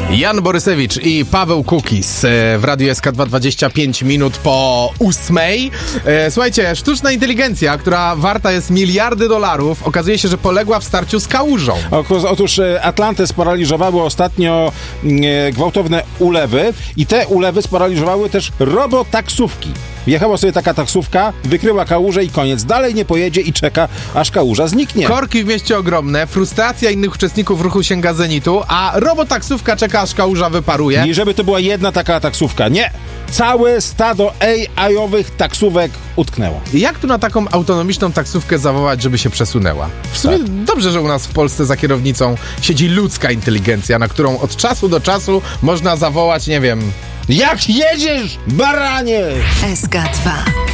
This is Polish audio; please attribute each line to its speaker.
Speaker 1: Jan Borysewicz i Paweł Kukis w Radiu SK2 25 minut po 8. Słuchajcie, sztuczna inteligencja, która warta jest miliardy dolarów, okazuje się, że poległa w starciu z kałużą.
Speaker 2: Otóż Atlantę sparaliżowały ostatnio gwałtowne ulewy i te ulewy sparaliżowały też robotaksówki. Jechała sobie taka taksówka, wykryła kałużę i koniec. Dalej nie pojedzie i czeka, aż kałuża zniknie.
Speaker 1: Korki w mieście ogromne, frustracja innych uczestników ruchu sięga zenitu, a robotaksówka czeka, aż kałuża wyparuje.
Speaker 2: I żeby to była jedna taka taksówka. Nie! Całe stado AI-owych taksówek utknęło.
Speaker 1: Jak tu na taką autonomiczną taksówkę zawołać, żeby się przesunęła? W sumie dobrze, że u nas w Polsce za kierownicą siedzi ludzka inteligencja, na którą od czasu do czasu można zawołać, nie wiem...
Speaker 2: Jak jedziesz, baranie!
Speaker 3: SK2